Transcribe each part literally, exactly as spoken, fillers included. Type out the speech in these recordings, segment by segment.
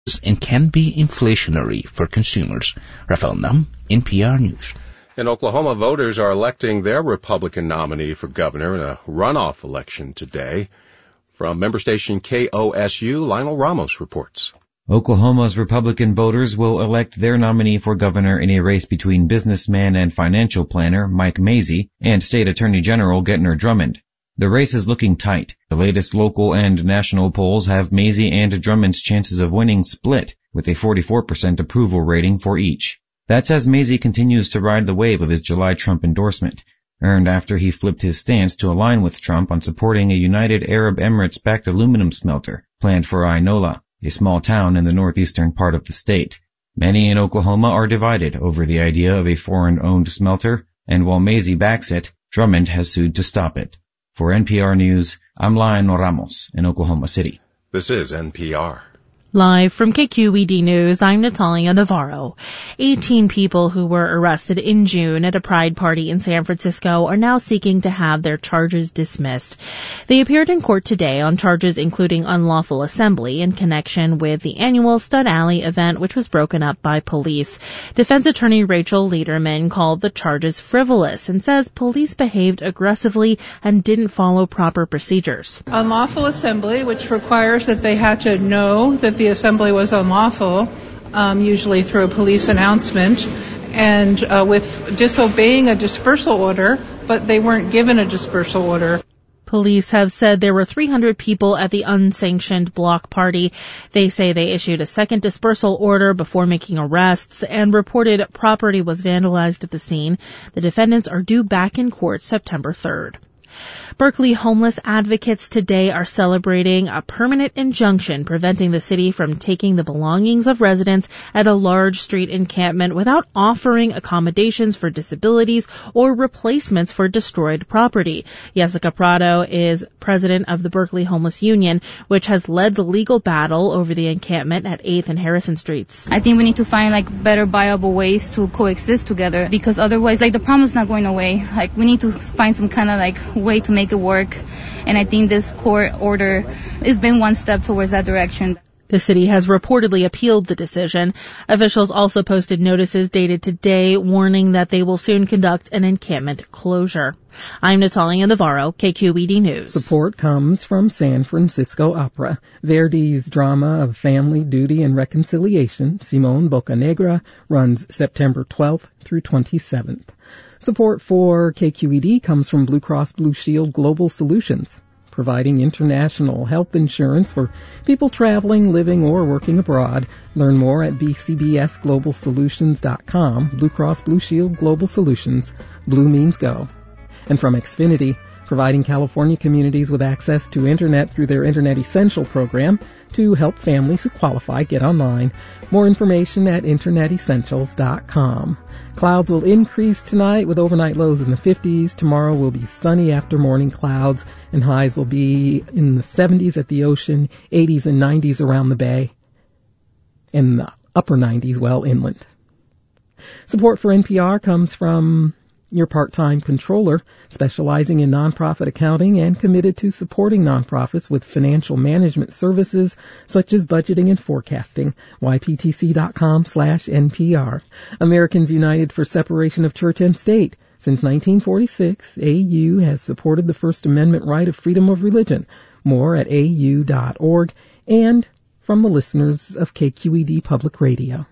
and can be inflationary for consumers. Rafael Nam, N P R News. In Oklahoma, voters are electing their Republican nominee for governor in a runoff election today. From member station K O S U, Lionel Ramos reports. Oklahoma's Republican voters will elect their nominee for governor in a race between businessman and financial planner Mike Mazzei and State Attorney General Gentner Drummond. The race is looking tight. The latest local and national polls have Mazzei and Drummond's chances of winning split, with a forty-four percent approval rating for each. That's as Mazzei continues to ride the wave of his July Trump endorsement, earned after he flipped his stance to align with Trump on supporting a United Arab Emirates-backed aluminum smelter planned for Ainola, a small town in the northeastern part of the state. Many in Oklahoma are divided over the idea of a foreign-owned smelter, and while Mazzei backs it, Drummond has sued to stop it. For N P R News, I'm Lionel Ramos in Oklahoma City. This is N P R. Live from K Q E D News, I'm Natalia Navarro. eighteen people who were arrested in June at a Pride party in San Francisco are now seeking to have their charges dismissed. They appeared in court today on charges including unlawful assembly in connection with the annual Stud Alley event, which was broken up by police. Defense attorney Rachel Lederman called the charges frivolous and says police behaved aggressively and didn't follow proper procedures. Unlawful assembly, which requires that they had to know that the assembly was unlawful, um, usually through a police announcement, and uh, with disobeying a dispersal order, but they weren't given a dispersal order. Police have said there were three hundred people at the unsanctioned block party. They say they issued a second dispersal order before making arrests and reported property was vandalized at the scene. The defendants are due back in court September third. Berkeley homeless advocates today are celebrating a permanent injunction preventing the city from taking the belongings of residents at a large street encampment without offering accommodations for disabilities or replacements for destroyed property. Jessica Prado is president of the Berkeley Homeless Union, which has led the legal battle over the encampment at eighth and Harrison Streets. I think we need to find like better viable ways to coexist together, because otherwise like the problem's not going away. Like we need to find some kind of like way to make it work, and I think this court order has been one step towards that direction. The city has reportedly appealed the decision. Officials also posted notices dated today warning that they will soon conduct an encampment closure. I'm Natalia Navarro, K Q E D News. Support comes from San Francisco Opera. Verdi's drama of family, duty, and reconciliation, Simon Bocanegra, runs September twelfth through twenty-seventh. Support for K Q E D comes from Blue Cross Blue Shield Global Solutions, providing international health insurance for people traveling, living, or working abroad. Learn more at b c b s global solutions dot com. Blue Cross Blue Shield Global Solutions. Blue means go. And from Xfinity, providing California communities with access to Internet through their Internet Essential program to help families who qualify get online. More information at internet essentials dot com. Clouds will increase tonight with overnight lows in the fifties. Tomorrow will be sunny after morning clouds, and highs will be in the seventies at the ocean, eighties and nineties around the bay, and the upper nineties well inland. Support for N P R comes from your part-time controller, specializing in nonprofit accounting and committed to supporting nonprofits with financial management services such as budgeting and forecasting. y p t c dot com slash N P R. Americans United for Separation of Church and State. Since nineteen forty-six, A U has supported the First Amendment right of freedom of religion. More at a u dot org, and from the listeners of K Q E D Public Radio.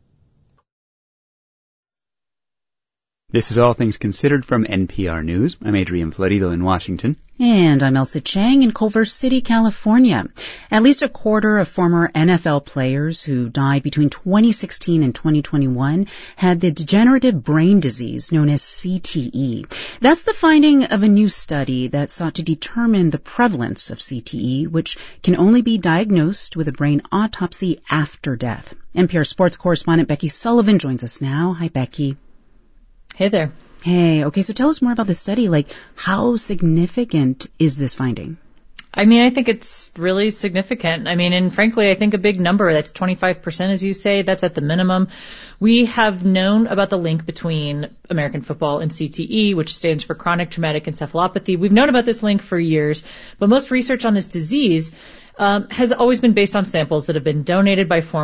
This is All Things Considered from N P R News. I'm Adrian Florido in Washington. And I'm Elsa Chang in Culver City, California. At least a quarter of former N F L players who died between twenty sixteen and twenty twenty-one had the degenerative brain disease known as C T E. That's the finding of a new study that sought to determine the prevalence of C T E, which can only be diagnosed with a brain autopsy after death. N P R sports correspondent Becky Sullivan joins us now. Hi, Becky. Hey there. Hey, okay, so tell us more about the study. Like, how significant is this finding? I mean, I think it's really significant. I mean, and frankly, I think a big number, that's twenty-five percent, as you say, that's at the minimum. We have known about the link between American football and C T E, which stands for chronic traumatic encephalopathy. We've known about this link for years, but most research on this disease um, has always been based on samples that have been donated by former